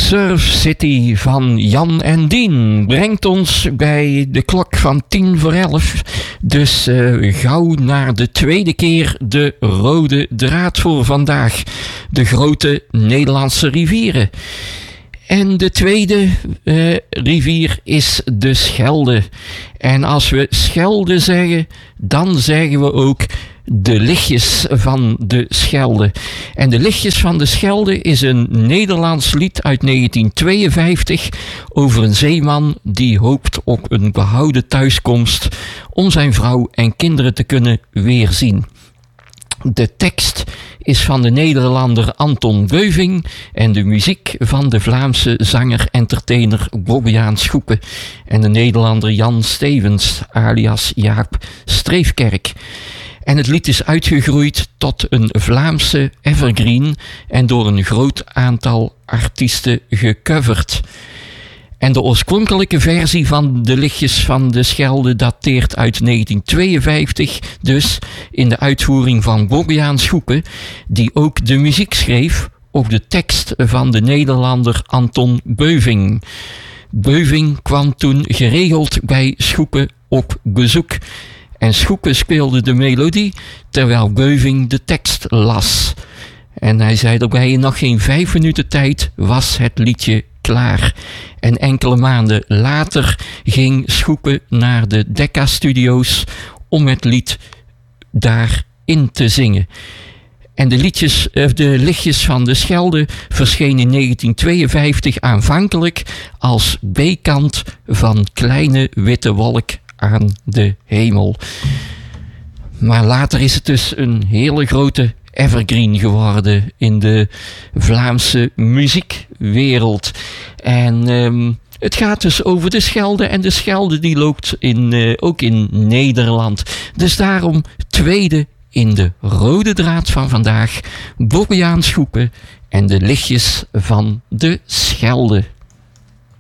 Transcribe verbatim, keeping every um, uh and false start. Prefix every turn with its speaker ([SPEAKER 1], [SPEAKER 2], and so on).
[SPEAKER 1] Surf City van Jan en Dien brengt ons bij de klok van tien voor elf. Dus uh, gauw naar de tweede keer de rode draad voor vandaag. De grote Nederlandse rivieren. En de tweede uh, rivier is de Schelde. En als we Schelde zeggen, dan zeggen we ook de lichtjes van de Schelde. En de lichtjes van de Schelde is een Nederlands lied uit negentien tweeënvijftig over een zeeman die hoopt op een behouden thuiskomst om zijn vrouw en kinderen te kunnen weerzien. De tekst is van de Nederlander Anton Beuving en de muziek van de Vlaamse zanger-entertainer Bobbejaan Schoepen en de Nederlander Jan Stevens alias Jaap Streefkerk. En het lied is uitgegroeid tot een Vlaamse evergreen en door een groot aantal artiesten gecoverd. En de oorspronkelijke versie van de lichtjes van de Schelde dateert uit negentien tweeënvijftig, dus in de uitvoering van Bobbejaan Schoepen, die ook de muziek schreef op de tekst van de Nederlander Anton Beuving. Beuving kwam toen geregeld bij Schoepen op bezoek. En Schoepen speelde de melodie terwijl Beuving de tekst las. En hij zei daarbij in nog geen vijf minuten tijd was het liedje klaar. En enkele maanden later ging Schoepen naar de Decca Studios om het lied daarin te zingen. En de, liedjes, de lichtjes van de Schelde verscheen in negentien tweeënvijftig aanvankelijk als B-kant van Kleine Witte Wolk aan de hemel. Maar later is het dus een hele grote evergreen geworden in de Vlaamse muziekwereld. En um, het gaat dus over de Schelde en de Schelde die loopt in, uh, ook in Nederland. Dus daarom tweede in de rode draad van vandaag, Bobbejaan Schoepen en de lichtjes van de Schelde.